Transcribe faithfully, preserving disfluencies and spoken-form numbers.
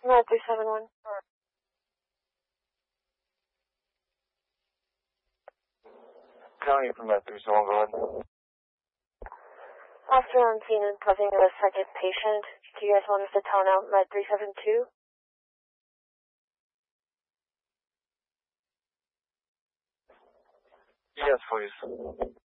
Med three seven one. County from Med three seven one, go ahead. Officer on scene and present with a second patient. Do you guys want us to tone out Med three seven two? Yes, please.